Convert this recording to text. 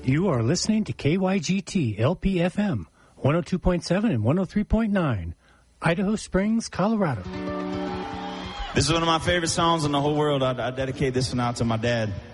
You are listening to KYGT LPFM 102.7 and 103.9, Idaho Springs, Colorado. This is one of my favorite songs in the whole world. I dedicate this one out to my dad.